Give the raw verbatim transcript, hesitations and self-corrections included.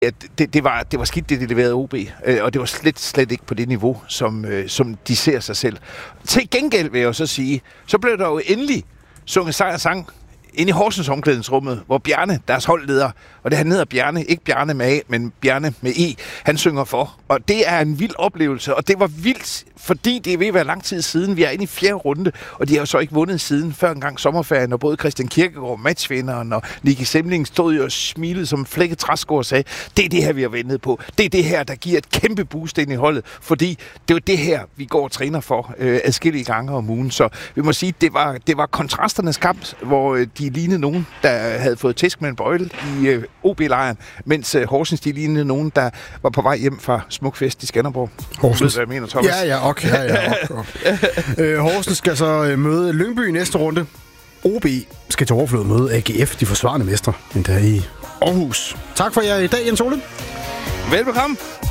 Ja, det, det, var, det var skidt, det de leverede O B, øh, og det var slet, slet ikke på det niveau, som, øh, som de ser sig selv. Til gengæld vil jeg jo så sige, så blev der jo endelig sunget sejrsang inde i Horsens omklædningsrummet, hvor Bjarne, deres holdleder, og det han hedder Bjarne, ikke Bjarne med A, men Bjarne med E, han synger for. Og det er en vild oplevelse, og det var vildt, fordi det er ved at være lang tid siden. Vi er inde i fjerde runde, og de har jo så ikke vundet siden før engang sommerferien, og både Christian Kierkegaard, matchvinderen, og Nicky Semling stod jo og smilede som flækket træsko og sagde, det er det her, vi har ventet på. Det er det her, der giver et kæmpe boost ind i holdet, fordi det er det her, vi går og træner for øh, adskillige gange om ugen. Så vi må sige, det var, det var kontrasternes kamp, hvor øh, de lignede nogen, der havde fået tæsk med en bøjle i øh, O B-lejren, mens øh, Horsens, de lignede nogen, der var på vej hjem fra Smukfest i Skanderborg. Horsens. Ved, hvad jeg mener, Thomas? Ja, ja, okay. Ja, ja, okay, okay. øh, Horsens skal så møde Lyngby i næste runde. O B skal til overflod møde A G F, de forsvarende mestre, endda i Aarhus. Tak for jer i dag, Jens Ole. Velbekomme.